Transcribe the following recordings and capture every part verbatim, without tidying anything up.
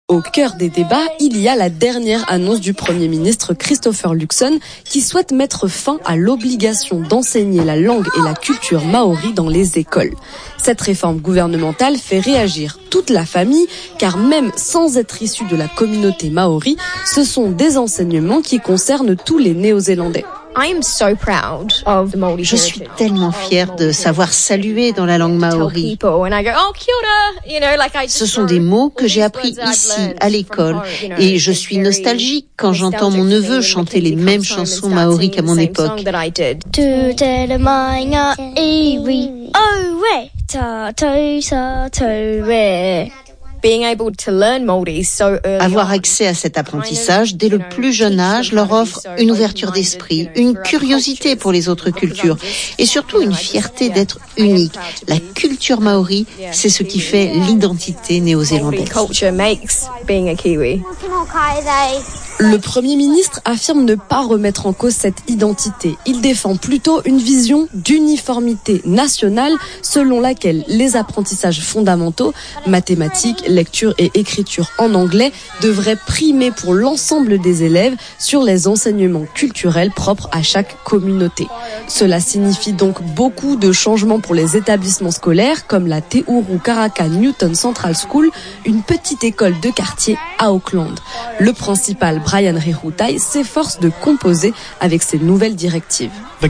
Au cœur des débats, il y a la dernière annonce du Premier ministre Christopher Luxon qui souhaite mettre fin à l'obligation d'enseigner la langue et la culture maori dans les écoles. Cette réforme gouvernementale fait réagir toute la famille car même sans être issu de la communauté maori, ce sont des enseignements qui concernent tous les Néo-Zélandais. Je suis tellement fière de savoir saluer dans la langue maori. Ce sont des mots que j'ai appris ici, à l'école, et je suis nostalgique quand j'entends mon neveu chanter les mêmes chansons maori qu'à mon époque. Avoir accès à cet apprentissage dès le plus jeune âge leur offre une ouverture d'esprit, une curiosité pour les autres cultures et surtout une fierté d'être unique. La culture maori, c'est ce qui fait l'identité néo-zélandaise. Le Premier ministre affirme ne pas remettre en cause cette identité. Il défend plutôt une vision d'uniformité nationale selon laquelle les apprentissages fondamentaux, mathématiques, lecture et écriture en anglais, devraient primer pour l'ensemble des élèves sur les enseignements culturels propres à chaque communauté. Cela signifie donc beaucoup de changements pour les établissements scolaires comme la Te Uru Karaka Newton Central School, une petite école de quartier à Auckland. Le principal Brian Rehutai s'efforce de composer avec ces nouvelles directives.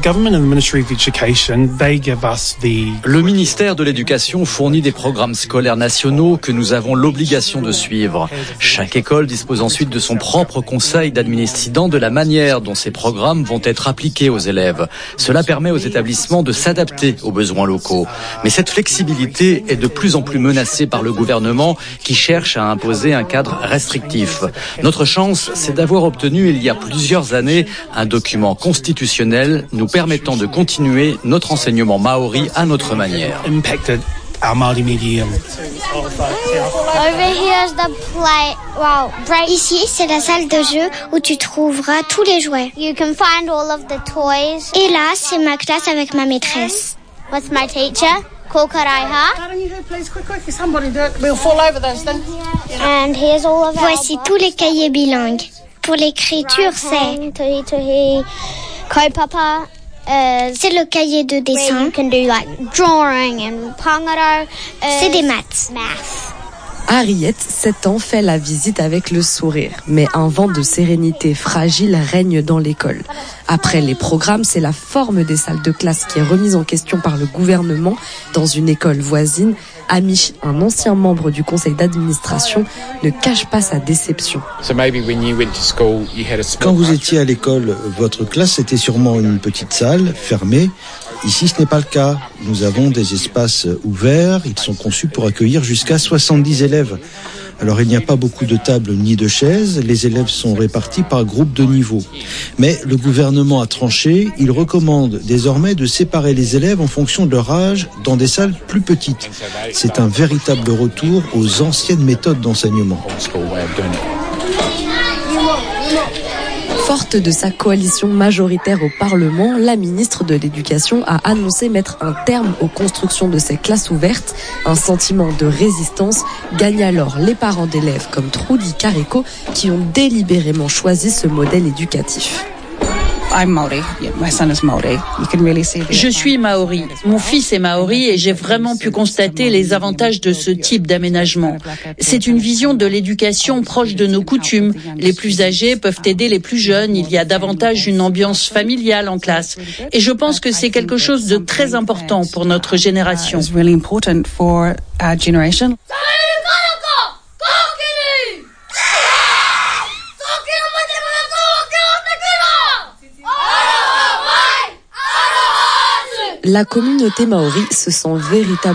Le ministère de l'Éducation fournit des programmes scolaires nationaux que nous avons l'obligation de suivre. Chaque école dispose ensuite de son propre conseil d'administration de la manière dont ces programmes vont être appliqués aux élèves. Cela permet aux établissements de s'adapter aux besoins locaux. Mais cette flexibilité est de plus en plus menacée par le gouvernement qui cherche à imposer un cadre restrictif. Notre chance, c'est d'avoir obtenu il y a plusieurs années un document constitutionnel nous permettant de continuer notre enseignement maori à notre manière. Ici, c'est la salle de jeu où tu trouveras tous les jouets. Et là, c'est ma classe avec ma maîtresse. What's my teacher? Voici tous les cahiers bilingues. Pour l'écriture, c'est kaupapa. Euh, c'est le cahier de dessin. C'est des maths. Harriet, sept ans, fait la visite avec le sourire. Mais un vent de sérénité fragile règne dans l'école. Après les programmes, c'est la forme des salles de classe qui est remise en question par le gouvernement dans une école voisine. Amish, un ancien membre du conseil d'administration, ne cache pas sa déception. Quand vous étiez à l'école, votre classe était sûrement une petite salle, fermée. Ici, ce n'est pas le cas. Nous avons des espaces ouverts. Ils sont conçus pour accueillir jusqu'à soixante-dix élèves. Alors, il n'y a pas beaucoup de tables ni de chaises. Les élèves sont répartis par groupe de niveau. Mais le gouvernement a tranché. Il recommande désormais de séparer les élèves en fonction de leur âge dans des salles plus petites. C'est un véritable retour aux anciennes méthodes d'enseignement. Forte de sa coalition majoritaire au Parlement, la ministre de l'Éducation a annoncé mettre un terme aux constructions de ces classes ouvertes. Un sentiment de résistance gagne alors les parents d'élèves comme Trudy Kareko qui ont délibérément choisi ce modèle éducatif. Je suis maori. Mon fils est maori et j'ai vraiment pu constater les avantages de ce type d'aménagement. C'est une vision de l'éducation proche de nos coutumes. Les plus âgés peuvent aider les plus jeunes. Il y a davantage une ambiance familiale en classe. Et je pense que c'est quelque chose de très important pour notre génération. La communauté maori se sent véritablement